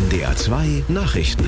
NDR 2 Nachrichten.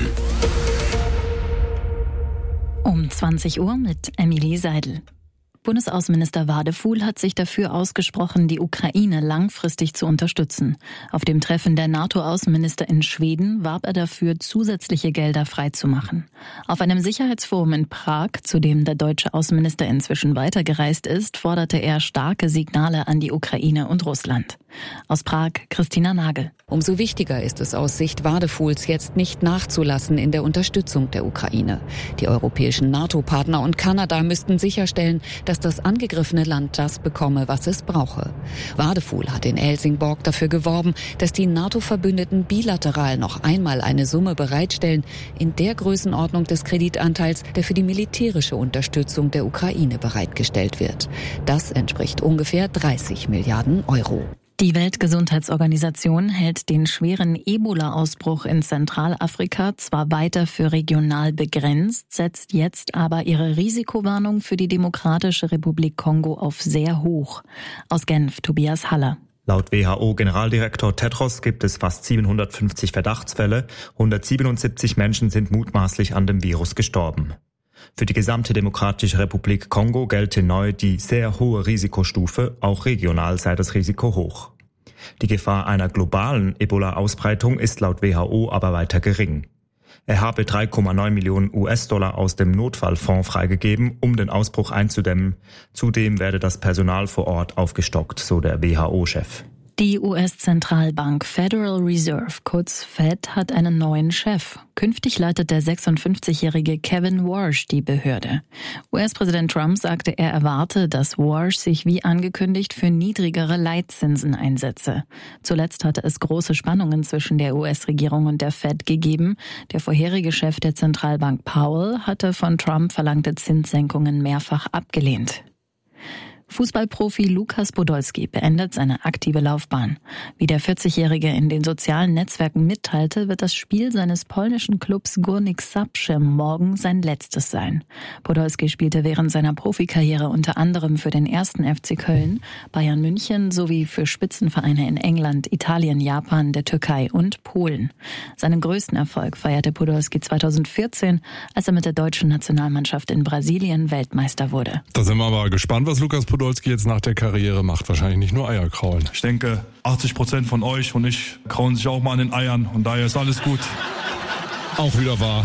Um 20 Uhr mit Emilie Seidel. Bundesaußenminister Wadefuhl hat sich dafür ausgesprochen, die Ukraine langfristig zu unterstützen. Auf dem Treffen der NATO-Außenminister in Schweden warb er dafür, zusätzliche Gelder freizumachen. Auf einem Sicherheitsforum in Prag, zu dem der deutsche Außenminister inzwischen weitergereist ist, forderte er starke Signale an die Ukraine und Russland. Aus Prag, Christina Nagel. Umso wichtiger ist es aus Sicht Wadefuhls, jetzt nicht nachzulassen in der Unterstützung der Ukraine. Die europäischen NATO-Partner und Kanada müssten sicherstellen, dass das angegriffene Land das bekomme, was es brauche. Wadefuhl hat in Helsingborg dafür geworben, dass die NATO-Verbündeten bilateral noch einmal eine Summe bereitstellen, in der Größenordnung des Kreditanteils, der für die militärische Unterstützung der Ukraine bereitgestellt wird. Das entspricht ungefähr 30 Milliarden Euro. Die Weltgesundheitsorganisation hält den schweren Ebola-Ausbruch in Zentralafrika zwar weiter für regional begrenzt, setzt jetzt aber ihre Risikowarnung für die Demokratische Republik Kongo auf sehr hoch. Aus Genf, Tobias Haller. Laut WHO-Generaldirektor Tedros gibt es fast 750 Verdachtsfälle, 177 Menschen sind mutmaßlich an dem Virus gestorben. Für die gesamte Demokratische Republik Kongo gelte neu die sehr hohe Risikostufe, auch regional sei das Risiko hoch. Die Gefahr einer globalen Ebola-Ausbreitung ist laut WHO aber weiter gering. Er habe 3,9 Millionen US-Dollar aus dem Notfallfonds freigegeben, um den Ausbruch einzudämmen. Zudem werde das Personal vor Ort aufgestockt, so der WHO-Chef. Die US-Zentralbank Federal Reserve, kurz Fed, hat einen neuen Chef. Künftig leitet der 56-jährige Kevin Warsh die Behörde. US-Präsident Trump sagte, er erwarte, dass Warsh sich wie angekündigt für niedrigere Leitzinsen einsetze. Zuletzt hatte es große Spannungen zwischen der US-Regierung und der Fed gegeben. Der vorherige Chef der Zentralbank Powell hatte von Trump verlangte Zinssenkungen mehrfach abgelehnt. Fußballprofi Lukas Podolski beendet seine aktive Laufbahn. Wie der 40-Jährige in den sozialen Netzwerken mitteilte, wird das Spiel seines polnischen Clubs Górnik Zabrze morgen sein letztes sein. Podolski spielte während seiner Profikarriere unter anderem für den 1. FC Köln, Bayern München sowie für Spitzenvereine in England, Italien, Japan, der Türkei und Polen. Seinen größten Erfolg feierte Podolski 2014, als er mit der deutschen Nationalmannschaft in Brasilien Weltmeister wurde. Da sind wir aber gespannt, was Lukas Podolski jetzt nach der Karriere macht. Wahrscheinlich nicht nur Eier kraulen. Ich denke, 80% von euch und ich krauen sich auch mal an den Eiern und daher ist alles gut. Auch wieder wahr.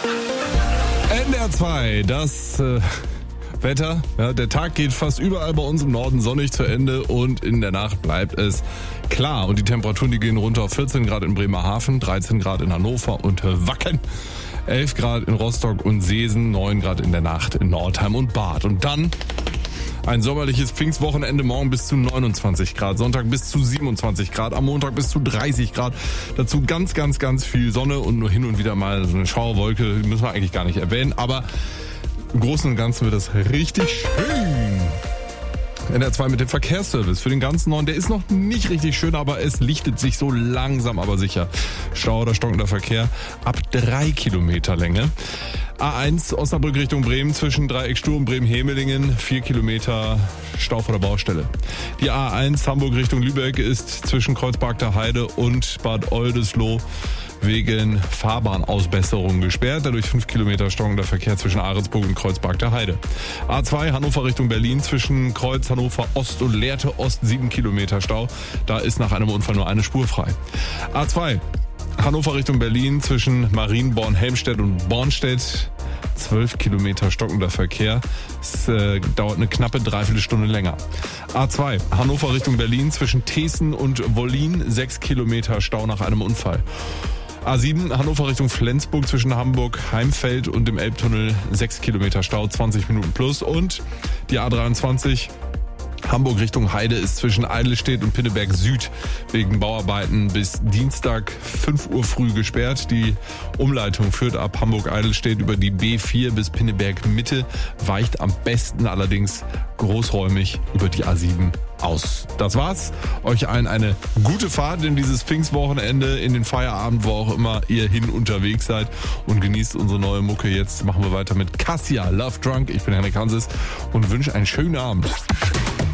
NDR 2, das Wetter. Ja, der Tag geht fast überall bei uns im Norden sonnig zu Ende und in der Nacht bleibt es klar. Und die Temperaturen, die gehen runter auf 14 Grad in Bremerhaven, 13 Grad in Hannover und Wacken, 11 Grad in Rostock und Seesen, 9 Grad in der Nacht in Nordheim und Bad. Und dann ein sommerliches Pfingstwochenende, morgen bis zu 29 Grad, Sonntag bis zu 27 Grad, am Montag bis zu 30 Grad. Dazu ganz, ganz, ganz viel Sonne und nur hin und wieder mal so eine Schauerwolke, die müssen wir eigentlich gar nicht erwähnen. Aber im Großen und Ganzen wird das richtig schön. NDR 2 mit dem Verkehrsservice für den ganzen Norden. Der ist noch nicht richtig schön, aber es lichtet sich so langsam, aber sicher. Stau oder stockender Verkehr ab 3 Kilometer Länge. A1 Osnabrück Richtung Bremen zwischen Dreieck Stur und Bremen-Hemelingen, 4 Kilometer Stau vor der Baustelle. Die A1 Hamburg Richtung Lübeck ist zwischen Kreuzberger Heide und Bad Oldesloe wegen Fahrbahnausbesserung gesperrt. Dadurch 5 Kilometer stockender Verkehr zwischen Ahrensburg und Kreuzberger Heide. A2 Hannover Richtung Berlin zwischen Kreuz Hannover Ost und Lehrte Ost 7 Kilometer Stau. Da ist nach einem Unfall nur eine Spur frei. A2 Hannover Richtung Berlin zwischen Marienborn, Helmstedt und Bornstedt. 12 Kilometer stockender Verkehr. Es dauert eine knappe Dreiviertelstunde länger. A2 Hannover Richtung Berlin zwischen Thesen und Wollin. 6 Kilometer Stau nach einem Unfall. A7 Hannover Richtung Flensburg zwischen Hamburg, Heimfeld und dem Elbtunnel. 6 Kilometer Stau, 20 Minuten plus. Und die A23 Hamburg Richtung Heide ist zwischen Eidelstedt und Pinneberg Süd wegen Bauarbeiten bis Dienstag 5 Uhr früh gesperrt. Die Umleitung führt ab Hamburg-Eidelstedt über die B4 bis Pinneberg Mitte, weicht am besten allerdings großräumig über die A7 aus. Das war's. Euch allen eine gute Fahrt in dieses Pfingstwochenende, in den Feierabend, wo auch immer ihr hin unterwegs seid, und genießt unsere neue Mucke. Jetzt machen wir weiter mit Cassia, Love Drunk. Ich bin Henrik Hanses und wünsche einen schönen Abend.